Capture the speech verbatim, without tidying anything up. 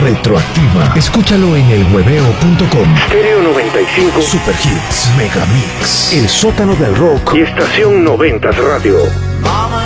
Retroactiva. Escúchalo en el hueveo punto com. Stereo noventa y cinco. Super Hits, Megamix, El Sótano del Rock y Estación noventas Radio.